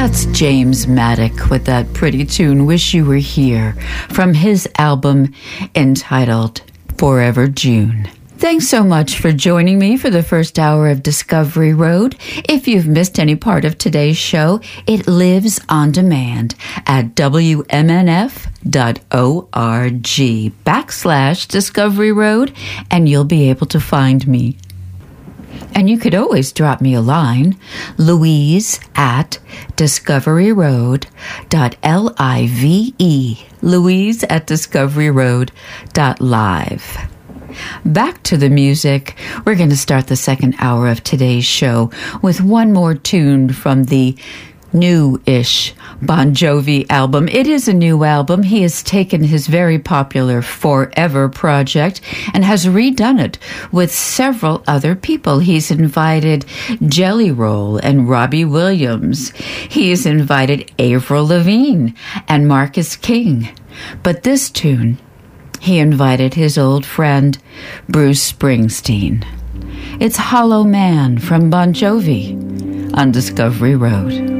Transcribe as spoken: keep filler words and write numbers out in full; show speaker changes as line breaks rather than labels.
That's James Maddock with that pretty tune, Wish You Were Here, from his album entitled Forever June. Thanks so much for joining me for the first hour of Discovery Road. If you've missed any part of today's show, it lives on demand at W M N F dot org backslash Discovery Road, and you'll be able to find me. And you could always drop me a line, Louise at discoveryroad dot live, Louise at discoveryroad dot live. Back to the music. We're going to start the second hour of today's show with one more tune from the new-ish Bon Jovi album. It is a new album. He has taken his very popular Forever project and has redone it with several other people. He's invited Jelly Roll and Robbie Williams. He has invited Avril Lavigne and Marcus King. But this tune, he invited his old friend Bruce Springsteen. It's Hollow Man from Bon Jovi on Discovery Road.